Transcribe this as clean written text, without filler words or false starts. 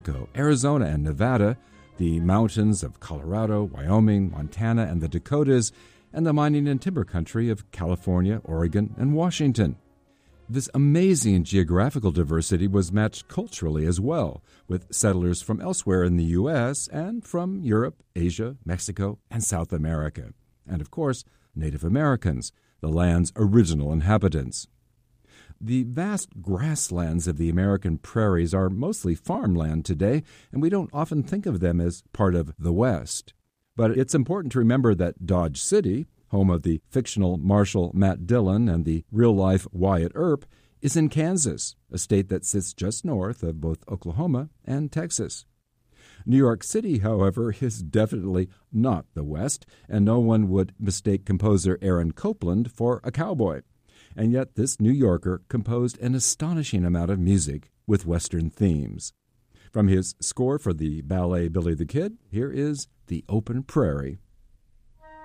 Arizona and Nevada, the mountains of Colorado, Wyoming, Montana, and the Dakotas, and the mining and timber country of California, Oregon, and Washington. This amazing geographical diversity was matched culturally as well, with settlers from elsewhere in the U.S. and from Europe, Asia, Mexico, and South America. And, of course, Native Americans, the land's original inhabitants. The vast grasslands of the American prairies are mostly farmland today, and we don't often think of them as part of the West. But it's important to remember that Dodge City, home of the fictional Marshal Matt Dillon and the real-life Wyatt Earp, is in Kansas, a state that sits just north of both Oklahoma and Texas. New York City, however, is definitely not the West, and no one would mistake composer Aaron Copland for a cowboy. And yet this New Yorker composed an astonishing amount of music with Western themes. From his score for the ballet Billy the Kid, here is The Open Prairie.